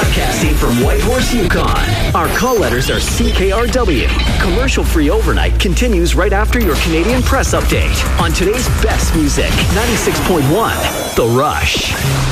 Broadcasting from Whitehorse, Yukon. Our call letters are CKRW. Commercial-free overnight continues right after your Canadian Press Update on today's best music. 96.1 The Rush.